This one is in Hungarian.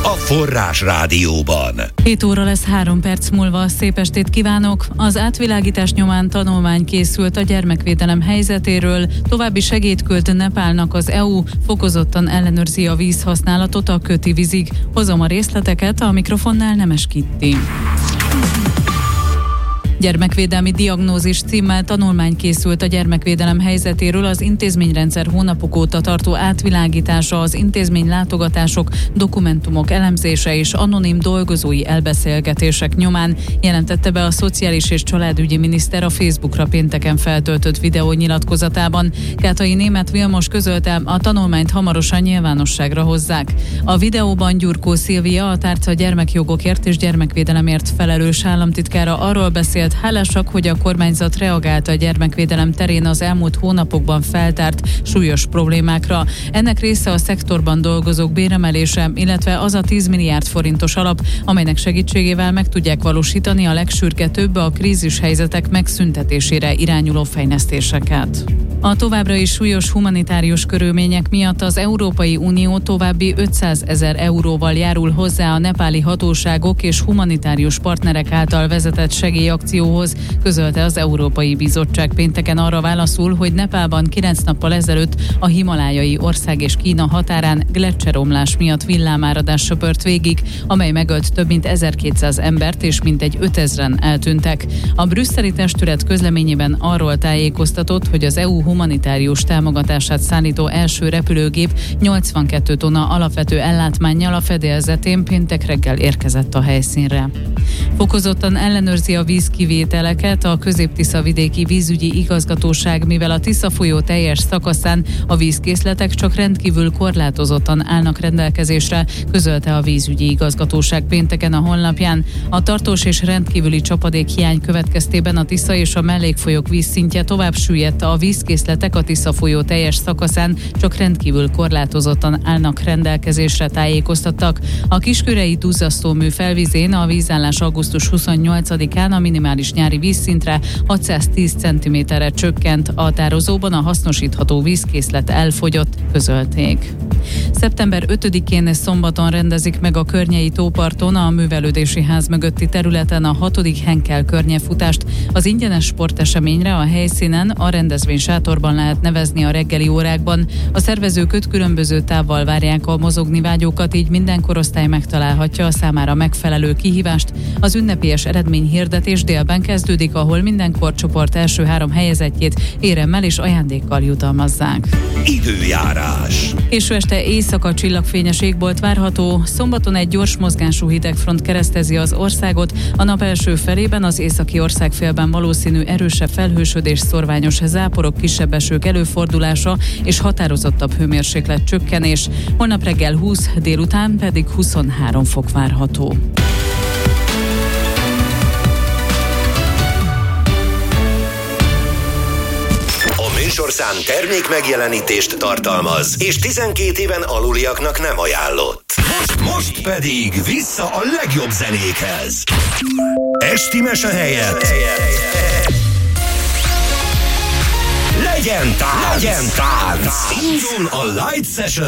a Forrás Rádióban. 7 óra lesz 3 perc múlva. Szép estét kívánok! Az átvilágítás nyomán tanulmány készült a gyermekvédelem helyzetéről. További segélyt költ Nepálnak az EU, fokozottan ellenőrzi a vízhasználatot a Köti vízig. Hozom a részleteket, a mikrofonnál Nemes Kitti. Gyermekvédelmi diagnózis címmel tanulmány készült a gyermekvédelem helyzetéről az intézményrendszer hónapok óta tartó átvilágítása, az intézmény látogatások, dokumentumok elemzése és anonim dolgozói elbeszélgetések nyomán, jelentette be a Szociális és Családügyi miniszter a Facebookra pénteken feltöltött videónyilatkozatában. Kátai Németh Vilmos közölte, a tanulmányt hamarosan nyilvánosságra hozzák. A videóban Gyurkó Szilvia, a tárca gyermekjogokért és gyermekvédelemért felelős államtitkára arról beszélt, hálásak, hogy a kormányzat reagált a gyermekvédelem terén az elmúlt hónapokban feltárt súlyos problémákra. Ennek része a szektorban dolgozók béremelése, illetve az a 10 milliárd forintos alap, amelynek segítségével meg tudják valósítani a legsürgetőbb, a krízis helyzetek megszüntetésére irányuló fejlesztéseket. A továbbra is súlyos humanitárius körülmények miatt az Európai Unió további 500 000 euróval járul hozzá a nepáli hatóságok és humanitárius partnerek által vezetett segélyakcióhoz, közölte az Európai Bizottság pénteken arra válaszul, hogy Nepálban 9 nappal ezelőtt a himalájai ország és Kína határán gleccseromlás miatt villámáradás söpört végig, amely megölt több mint 1200 embert és mintegy 5000-en eltűntek. A brüsszeli testület közleményében arról tájékoztatott, hogy az EU humanitárius támogatását szállító első repülőgép 82 tonna alapvető ellátmánnyal a fedélzetén péntek reggel érkezett a helyszínre. Fokozottan ellenőrzi a vízkivételeket a Közép-Tisza-vidéki vízügyi igazgatóság, mivel a Tisza folyó teljes szakaszán a vízkészletek csak rendkívül korlátozottan állnak rendelkezésre, közölte a vízügyi igazgatóság pénteken a honlapján. A tartós és rendkívüli csapadékhiány következtében a Tisza és a mellékfolyók vízszintje tovább süllyedt, a vízkészletek a Tisza folyó teljes szakaszán csak rendkívül korlátozottan állnak rendelkezésre, tájékoztattak. A Kiskörei duzzasztómű felvizén a vízállás augusztus 28-án a minimális nyári vízszintre 610 cm-re csökkent, a tározóban a hasznosítható vízkészlet elfogyott, közölték. Szeptember 5-én szombaton rendezik meg a Környei tóparton, a művelődési ház mögötti területen a 6. Henkel környefutást. Az ingyenes sporteseményre a helyszínen, a rendezvény sátorban lehet nevezni a reggeli órákban. A szervezők 5 különböző távval várják a mozogni vágyókat, így minden korosztály megtalálhatja a számára megfelelő kihívást. Az ünnepélyes eredményhirdetés délben kezdődik, ahol minden korcsoport első 3 helyezettjét éremmel és ajándékkal jutalmazzák. Időjárás. Késő este éjszaka csillagfényes égbolt várható. Szombaton egy gyors mozgású hidegfront keresztezi az országot. A nap első felében az északi országfélben valószínű erősebb felhősödés, szorványos záporok, kisebb esők előfordulása és határozottabb hőmérséklet csökkenés. Holnap reggel 20, délután pedig 23 fok várható. Műsorszám termék megjelenítést tartalmaz, és 12 éven aluliaknak nem ajánlott. Most pedig vissza a legjobb zenékhez. Esti mese helyett legyen tánc! Indul a Light Session!